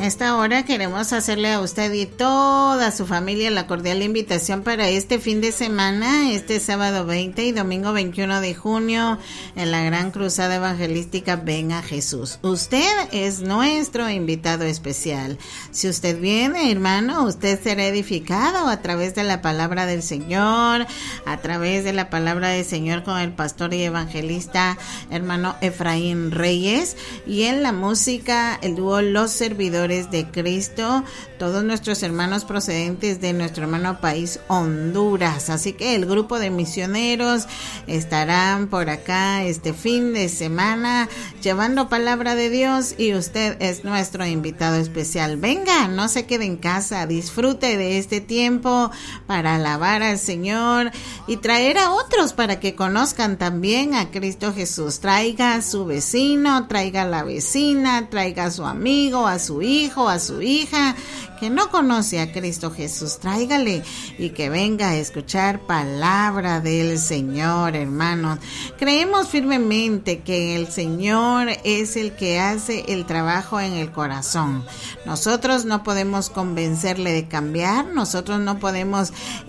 esta hora queremos hacerle a usted y toda su familia la cordial invitación para este fin de semana, este sábado 20 y domingo 21 de junio, en la gran cruzada evangelística Ven a Jesús. Usted es nuestro invitado especial. Si usted viene, hermano, usted será edificado a través de la palabra del Señor, a través de la palabra del Señor con el pastor y evangelista hermano Efraín Reyes, y en la música el dúo Los Servidores de Cristo, todos nuestros hermanos procedentes de nuestro hermano país Honduras. Así que el grupo de misioneros estarán por acá este fin de semana llevando palabra de Dios, y usted es nuestro invitado especial. Venga, no se quede en casa, disfrute de este tiempo para alabar al Señor y traer a otros para que conozcan también a Cristo Jesús. Traiga a su vecino, traiga a la vecina, traiga a su amigo, a su hijo, a su hija que no conoce a Cristo Jesús. Tráigale y que venga a escuchar palabra del Señor, hermanos. Creemos firmemente que el Señor es el que hace el trabajo en el corazón. Nosotros no podemos convencerle de cambiar, nosotros no podemos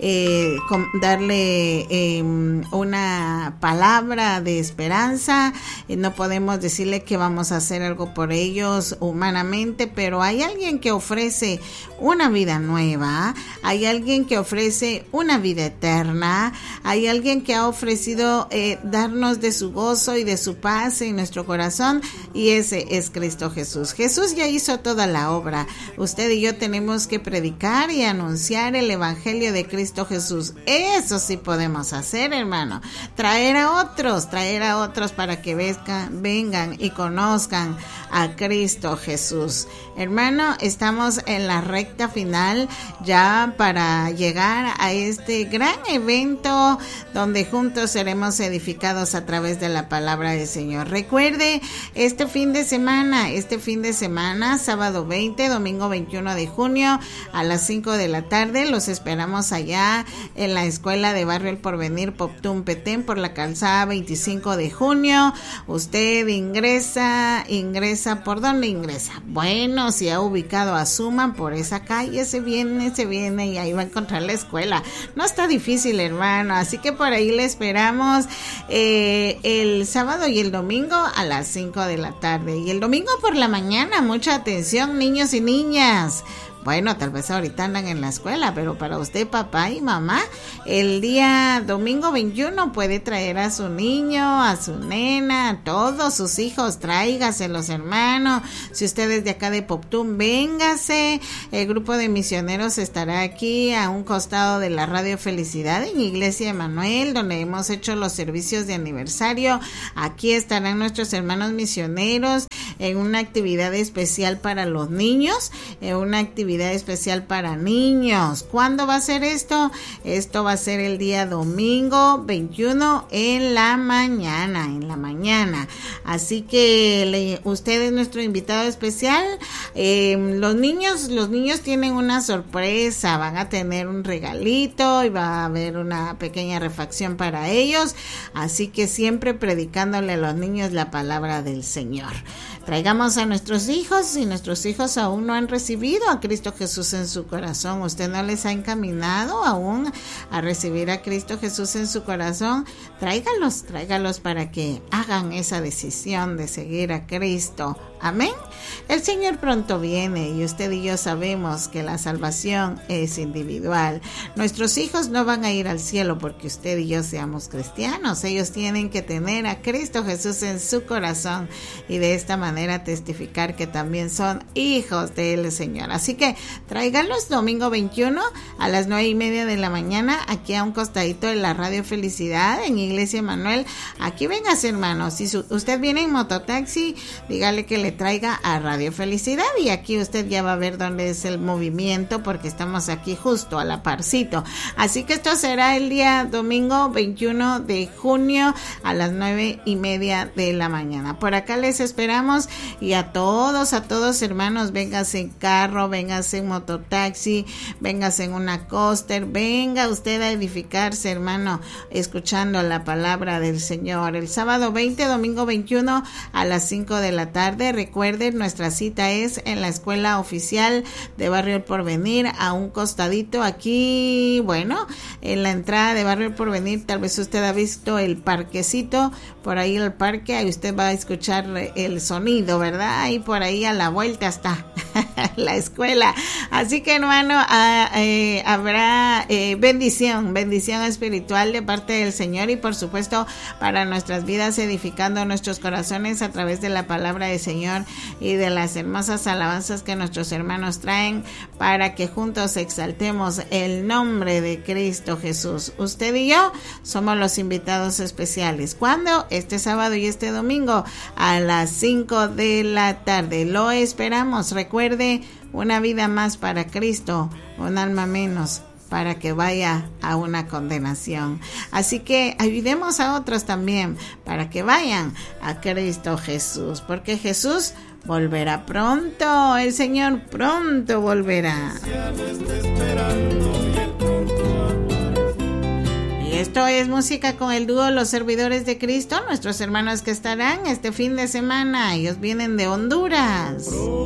darle una palabra de esperanza, no podemos decirle que vamos a hacer algo por ellos humanamente, pero hay alguien que ofrece una vida nueva, hay alguien que ofrece una vida eterna, hay alguien que ha ofrecido darnos de su gozo y de su paz en nuestro corazón, y ese es Cristo Jesús. Jesús ya hizo toda la obra. Usted y yo tenemos que predicar y anunciar el evangelio de Cristo Jesús. Eso sí podemos hacer, hermano. Traer a otros para que vengan y conozcan a Cristo Jesús. Hermano, estamos en la recta final ya para llegar a este gran evento donde juntos seremos edificados a través de la palabra del Señor. Recuerde, este fin de semana, sábado 20, domingo 21 de junio a las 5 de la tarde, los esperamos allá en la Escuela de Barrio El Porvenir, Poptún, Petén, por la calzada 25 de junio. Usted ingresa, ¿por dónde ingresa? Bueno, si ha ubicado a Suman, por esa calle se viene y ahí va a encontrar la escuela. No está difícil, hermano, así que por ahí le esperamos el sábado y el domingo a las 5 de la tarde, y el domingo por la mañana. Mucha atención, niños y niñas. Bueno, tal vez ahorita andan en la escuela, pero para usted, papá y mamá, el día domingo 21 puede traer a su niño, a su nena, a todos sus hijos, tráigaselos, hermano. Si usted es de acá de Poptún, véngase. El grupo de misioneros estará aquí a un costado de la Radio Felicidad en Iglesia Emanuel, donde hemos hecho los servicios de aniversario. Aquí estarán nuestros hermanos misioneros en una actividad especial para los niños, en una actividad especial para niños. ¿Cuándo va a ser esto? Esto va a ser el día domingo 21 en la mañana. Así que usted es nuestro invitado especial. Los niños tienen una sorpresa, van a tener un regalito y va a haber una pequeña refacción para ellos. Así que siempre predicándole a los niños la palabra del Señor. Traigamos a nuestros hijos, si nuestros hijos aún no han recibido a Cristo Jesús en su corazón, usted no les ha encaminado aún a recibir a Cristo Jesús en su corazón, tráigalos para que hagan esa decisión de seguir a Cristo. Amén. El Señor pronto viene y usted y yo sabemos que la salvación es individual. Nuestros hijos no van a ir al cielo porque usted y yo seamos cristianos. Ellos tienen que tener a Cristo Jesús en su corazón y de esta manera testificar que también son hijos del Señor. Así que tráiganlos domingo 21 a las 9:30 de la mañana aquí a un costadito de la Radio Felicidad en Iglesia Emanuel. Aquí véngase, hermanos. Si usted viene en mototaxi, dígale que le traiga a Radio Felicidad y aquí usted ya va a ver dónde es el movimiento porque estamos aquí justo a la parcito. Así que esto será el día domingo 21 de junio a las 9:30 de la mañana. Por acá les esperamos hermanos, y a todos hermanos, véngase en carro, véngase en mototaxi, véngase en una coaster, venga usted a edificarse, hermano, escuchando la palabra del Señor. El sábado 20, domingo 21 a las 5 de la tarde. Recuerden, nuestra cita es en la escuela oficial de Barrio El Porvenir, a un costadito aquí, bueno, en la entrada de Barrio El Porvenir. Tal vez usted ha visto el parquecito, por ahí el parque, ahí usted va a escuchar el sonido, ¿verdad? Ahí por ahí a la vuelta está la escuela. Así que, hermano, habrá bendición espiritual de parte del Señor, y por supuesto para nuestras vidas, edificando nuestros corazones a través de la palabra del Señor y de las hermosas alabanzas que nuestros hermanos traen, para que juntos exaltemos el nombre de Cristo Jesús. Usted y yo somos los invitados especiales. ¿Cuándo? Este sábado y este domingo a las 5 de la tarde. Lo esperamos. Recuerde, una vida más para Cristo, un alma menos para que vaya a una condenación. Así que ayudemos a otros también para que vayan a Cristo Jesús, porque Jesús volverá pronto, el Señor pronto volverá. Y esto es Música con el Dúo Los Servidores de Cristo, nuestros hermanos que estarán este fin de semana. Ellos vienen de Honduras.